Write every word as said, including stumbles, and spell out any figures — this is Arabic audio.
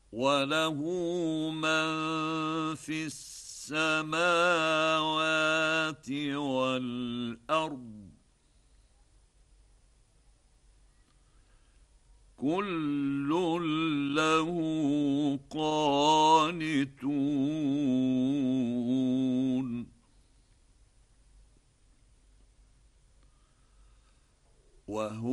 وله من في السماوات والأرض كل له قانتون وهو